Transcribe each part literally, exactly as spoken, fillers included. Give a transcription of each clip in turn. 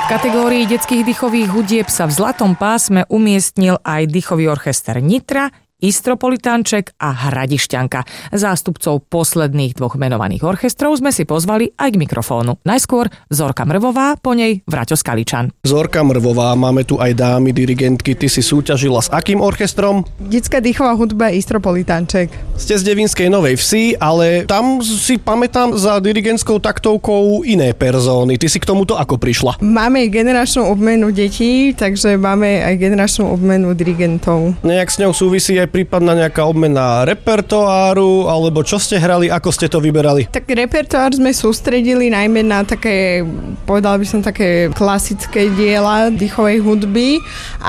V kategórii detských dýchových hudieb sa v zlatom pásme umiestnil aj dýchový orchester Nitra, Istropolitánček a Hradišťanka. Zástupcov posledných dvoch menovaných orchestrov sme si pozvali aj k mikrofónu. Najskôr Zorka Mrvová, po nej Vraťo Skaličan. Zorka Mrvová, máme tu aj dámy dirigentky. Ty si súťažila s akým orchestrom? Detská dýchová hudba Istropolitánček. Ste z Devínskej Novej Vsi, ale tam si pamätám za dirigentskou taktovkou iné persóny. Ty si k tomuto ako prišla? Máme generačnú obmenu detí, takže máme aj generačnú obmenu dirigentov. Nejak s ňou súvisí aj prípadná nejaká obmena repertoáru, alebo čo ste hrali, ako ste to vyberali? Tak repertoár sme sústredili najmä na také, povedal by som, také klasické diela dýchovej hudby,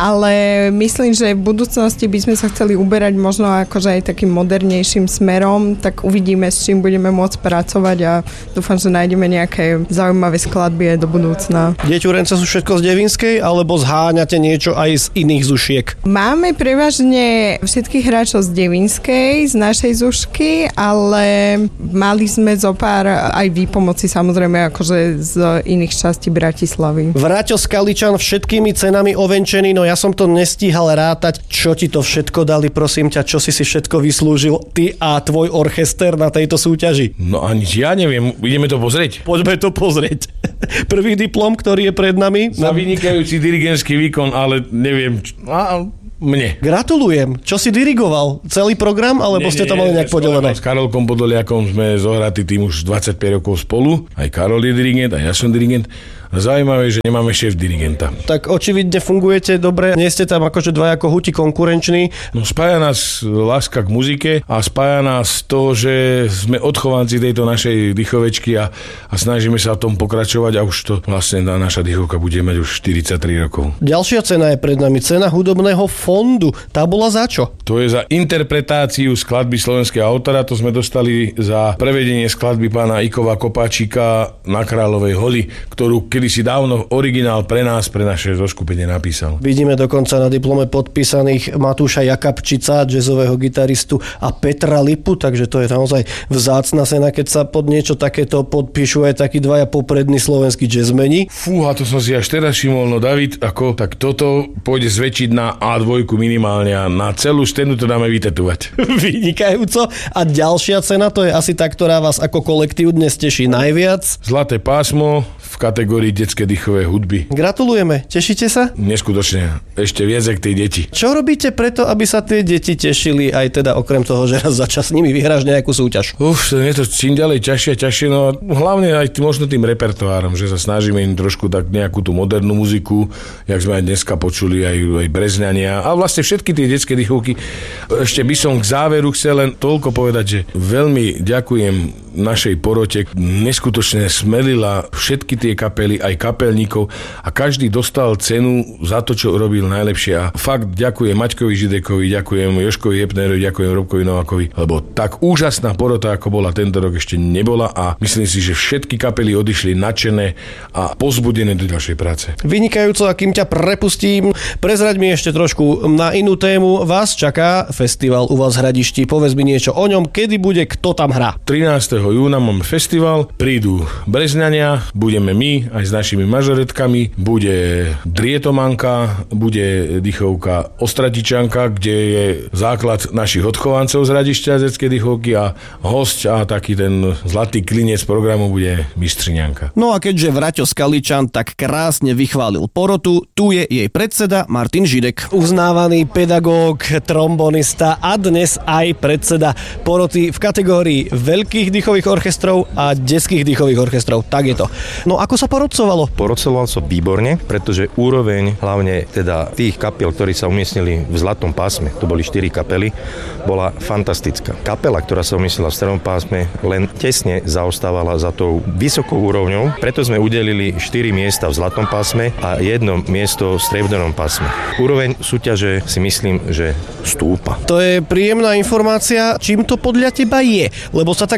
ale myslím, že v budúcnosti by sme sa chceli uberať možno akože aj takým modernejším smerom, tak uvidíme, s čím budeme môcť pracovať a dúfam, že nájdeme nejaké zaujímavé skladby aj do budúcna. Deťurence sú všetko z Devínskej, alebo zháňate niečo aj z iných zušiek? Máme prevažne všetky hráčov z Devínskej, z našej zušky, ale mali sme zo pár aj výpomoci samozrejme akože z iných častí Bratislavy. Vraťo Skaličan všetkými cenami ovenčený, no ja som to nestíhal rátať. Čo ti to všetko dali, prosím ťa, čo si si všetko vyslúžil ty a tvoj orchester na tejto súťaži? No ani ja neviem, ideme to pozrieť. Poďme to pozrieť. Prvý diplom, ktorý je pred nami. Za vynikajúci dirigentský výkon, ale neviem... A... Mne. Gratulujem. Čo si dirigoval? Celý program, alebo nie, ste to mali nejak podelené? S Karolkom Podoliakom sme zohratí tým už dvadsaťpäť rokov spolu. Aj Karol je dirigent, aj ja som dirigent. Zaujímavé, že nemáme šéf dirigenta. Tak očividne fungujete dobre, nie ste tam akože dvaja kohúti konkurenční. No spája nás láska k muzike a spája nás to, že sme odchovanci tejto našej dýchovečky a, a snažíme sa o tom pokračovať a už to vlastne naša dýchovka bude mať už štyridsaťtri rokov. Ďalšia cena je pred nami, cena hudobného fondu. Tá bola za čo? To je za interpretáciu skladby slovenského autora, to sme dostali za prevedenie skladby pána Ikova Kopáčika Na Kráľovej holi, ktorú kedy si dávno originál pre nás, pre naše zoskupenie napísal. Vidíme dokonca na diplome podpísaných Matúša Jakabčica, jazzového gitaristu a Petra Lipu, takže to je naozaj vzácna cena, keď sa pod niečo takéto podpíšu aj takí dvaja poprední slovenskí jazzmeni. Fúha, to som si až teraz všimol, no David, ako, tak toto pôjde zväčšiť na á dva minimálne a na celú stenu to dáme vytetovať. Vynikajúco. A ďalšia cena, to je asi tá, ktorá vás ako kolektív dnes teší najviac. Zlaté pásmo v kategórii detské dýchové hudby. Gratulujeme. Tešíte sa? Neskutočne. Ešte viac jak tie deti. Čo robíte preto, aby sa tie deti tešili, aj teda okrem toho, že raz za čas s nimi vyhráš nejakú súťaž? Uf, to je to čím ďalej ťažšie a ťažšie, no hlavne aj tým, možno tým repertoárom, že sa snažíme im trošku tak nejakú tú modernú muziku, jak sme aj dneska počuli, aj, aj brezňania a vlastne všetky tie detské dýchovky. Ešte by som k záveru chcel len toľko povedať, že veľmi ďakujem našej porote, neskutočne smelila všetky tie kapely, aj kapelníkov a každý dostal cenu za to, čo robil najlepšie a fakt ďakujem Maťkovi Židekovi, ďakujem Jožkovi Jepnerovi, ďakujem Robkovi Novákovi, lebo tak úžasná porota, ako bola tento rok, ešte nebola a myslím si, že všetky kapely odišli nadšené a pozbudené do ďalšej práce. Vynikajúco, a kým ťa prepustím, prezraď mi ešte trošku na inú tému. Vás čaká festival u vás v Hradišti, povedz mi niečo o ňom, kedy bude, kto tam hrá? trinásteho júna máme festival, prídu Brezňania, budeme my aj s našimi mažoretkami, bude Drietomanka, bude dýchovka Ostratičanka, kde je základ našich odchovancov z Hradišťa z detskej dýchovky a hosť a taký ten zlatý klinec programu bude Mistriňanka. No a keďže Vraťo Skaličan tak krásne vychválil porotu, tu je jej predseda Martin Židek. Uznávaný pedagóg, trombonista a dnes aj predseda poroty v kategórii veľkých dýchových orchestrov a detských dýchových orchestrov. Tak je to. No ako sa porodcovalo? Porodcoval som výborne, pretože úroveň hlavne teda tých kapiel, ktorí sa umiestnili v zlatom pásme, to boli štyri kapely, bola fantastická. Kapela, ktorá sa umiestnila v strednom pásme, len tesne zaostávala za tou vysokou úrovňou, preto sme udelili štyri miesta v zlatom pásme a jedno miesto v striebornom pásme. Úroveň súťaže si myslím, že stúpa. To je príjemná informácia. Čím to podľa teba je? Lebo sa tak hore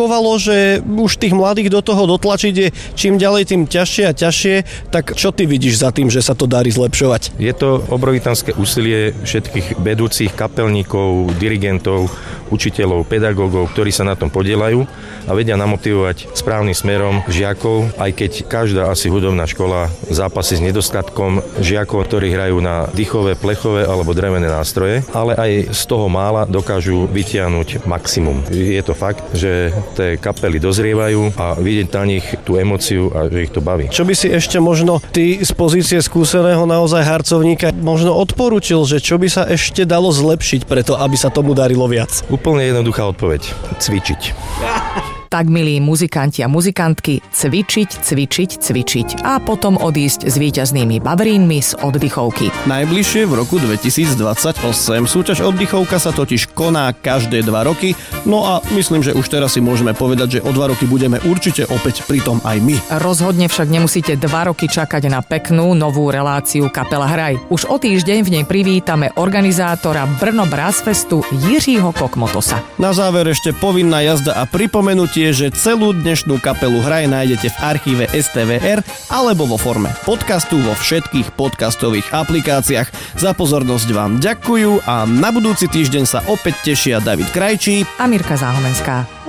indikovalo, že už tých mladých do toho dotlačiť je čím ďalej tým ťažšie a ťažšie, tak čo ty vidíš za tým, že sa to darí zlepšovať? Je to obrovitánske úsilie všetkých vedúcich kapelníkov, dirigentov, učiteľov, pedagógov, ktorí sa na tom podieľajú a vedia namotivovať správnym smerom žiakov, aj keď každá asi hudobná škola zápasí s nedostatkom žiakov, ktorí hrajú na dýchové, plechové alebo drevené nástroje, ale aj z toho mála dokážu vytiahnuť maximum. Je to fakt, že tie kapely dozrievajú a vidieť na nich tú emóciu a že ich to baví. Čo by si ešte možno ty z pozície skúseného naozaj harcovníka možno odporučil, že čo by sa ešte dalo zlepšiť preto, aby sa tomu darilo viac? Úplne jednoduchá odpoveď. Cvičiť. Tak, milí muzikanti a muzikantky, cvičiť, cvičiť, cvičiť a potom odísť s víťaznými bavrínmi z oddychovky. Najbližšie v roku dvetisícdvadsaťosem. Súťaž oddychovka sa totiž koná každé dva roky, no a myslím, že už teraz si môžeme povedať, že o dva roky budeme určite opäť pri tom aj my. Rozhodne však nemusíte dva roky čakať na peknú novú reláciu Kapela Hraj. Už o týždeň v nej privítame organizátora Brno Brass Festu Jiřího Kokmotosa. Na záver ešte povinná jazda a pripomenutie, že celú dnešnú kapelu Hraj nájdete v archíve es té vé er alebo vo forme podcastu vo všetkých podcastových aplikáciách. Za pozornosť vám ďakujú a na budúci týždeň sa opäť tešia David Krajčí a Mirka Záhomenská.